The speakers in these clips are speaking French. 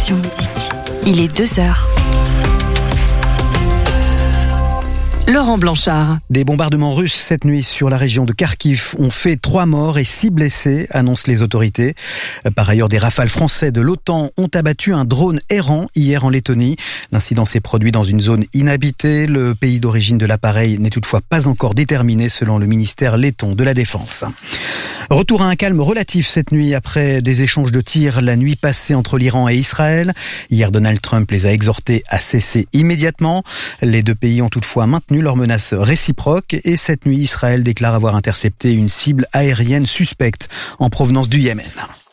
Option Musique. Il est 2h. Laurent Blanchard. Des bombardements russes cette nuit sur la région de Kharkiv ont fait 3 morts et 6 blessés, annoncent les autorités. Par ailleurs, des rafales français de l'OTAN ont abattu un drone errant hier en Lettonie. L'incident s'est produit dans une zone inhabitée. Le pays d'origine de l'appareil n'est toutefois pas encore déterminé selon le ministère letton de la Défense. Retour à un calme relatif cette nuit après des échanges de tirs la nuit passée entre l'Iran et Israël. Hier, Donald Trump les a exhortés à cesser immédiatement. Les deux pays ont toutefois maintenu leurs menaces réciproques et cette nuit, Israël déclare avoir intercepté une cible aérienne suspecte en provenance du Yémen.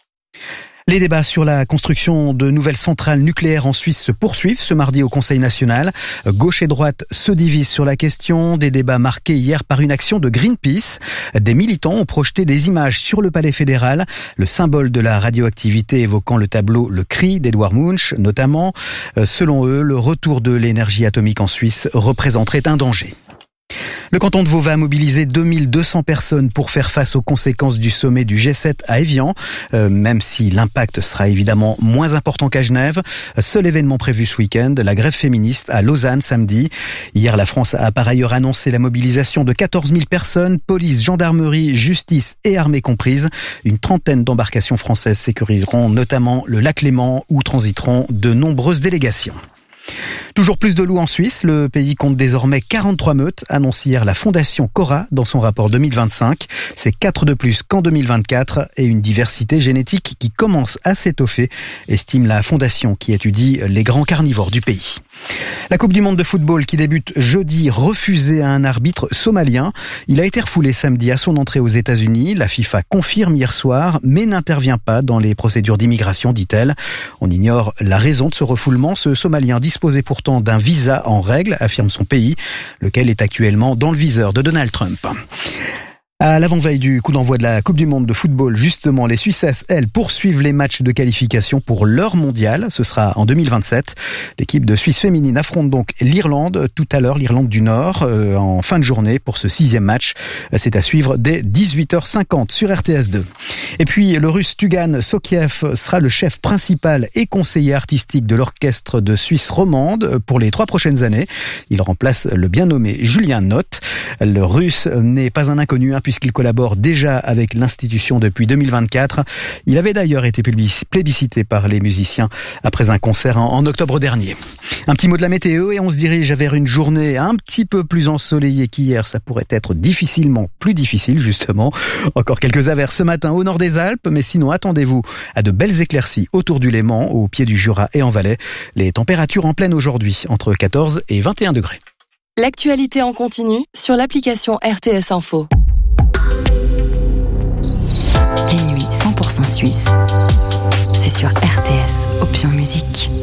Les débats sur la construction de nouvelles centrales nucléaires en Suisse se poursuivent ce mardi au Conseil national. Gauche et droite se divisent sur la question. Des débats marqués hier par une action de Greenpeace. Des militants ont projeté des images sur le palais fédéral, le symbole de la radioactivité évoquant le tableau Le Cri d'Edouard Munch notamment. Selon eux, le retour de l'énergie atomique en Suisse représenterait un danger. Le canton de Vaud va mobiliser 2200 personnes pour faire face aux conséquences du sommet du G7 à Évian, même si l'impact sera évidemment moins important qu'à Genève. Seul événement prévu ce week-end, la grève féministe à Lausanne samedi. Hier, la France a par ailleurs annoncé la mobilisation de 14 000 personnes, police, gendarmerie, justice et armée comprises. Une trentaine d'embarcations françaises sécuriseront notamment le lac Léman où transiteront de nombreuses délégations. Toujours plus de loups en Suisse, le pays compte désormais 43 meutes, annonce hier la Fondation Cora dans son rapport 2025. C'est 4 de plus qu'en 2024 et une diversité génétique qui commence à s'étoffer, estime la Fondation qui étudie les grands carnivores du pays. La Coupe du Monde de football qui débute jeudi, refusée à un arbitre somalien. Il a été refoulé samedi à son entrée aux États-Unis. La FIFA confirme hier soir, mais n'intervient pas dans les procédures d'immigration, dit-elle. On ignore la raison de ce refoulement. Ce Somalien disposait pourtant d'un visa en règle, affirme son pays, lequel est actuellement dans le viseur de Donald Trump. À l'avant-veille du coup d'envoi de la Coupe du Monde de football, justement, les Suissesses, elles, poursuivent les matchs de qualification pour leur mondial. Ce sera en 2027. L'équipe de Suisse féminine affronte donc l'Irlande, tout à l'heure, l'Irlande du Nord, en fin de journée pour ce 6e match. C'est à suivre dès 18h50 sur RTS2. Et puis, le Russe Tugan Sokiev sera le chef principal et conseiller artistique de l'orchestre de Suisse romande pour les 3 prochaines années. Il remplace le bien nommé Julien Notte. Le Russe n'est pas un inconnu, puisqu'il collabore déjà avec l'institution depuis 2024. Il avait d'ailleurs été plébiscité par les musiciens après un concert en octobre dernier. Un petit mot de la météo et on se dirige vers une journée un petit peu plus ensoleillée qu'hier. Ça pourrait être difficilement plus difficile, justement. Encore quelques averses ce matin au nord des Alpes, mais sinon attendez-vous à de belles éclaircies autour du Léman, au pied du Jura et en Valais. Les températures en pleine aujourd'hui, entre 14 et 21 degrés. L'actualité en continu sur l'application RTS Info. Les nuits 100% suisses, c'est sur RTS Option Musique.